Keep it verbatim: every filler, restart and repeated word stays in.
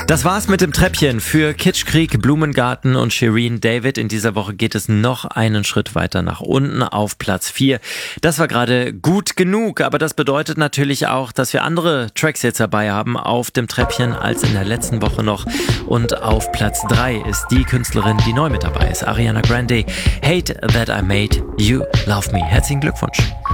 Das war's mit dem Treppchen für Kitschkrieg, Blumengarten und Shirin David. In dieser Woche geht es noch einen Schritt weiter nach unten auf Platz vier. Das war gerade gut genug, aber das bedeutet natürlich auch, dass wir andere Tracks jetzt dabei haben auf dem Treppchen als in der letzten Woche noch. Und auf Platz drei ist die Künstlerin, die neu mit dabei ist, Ariana Grande. Hate That I Made You Love Me. Herzlichen Glückwunsch.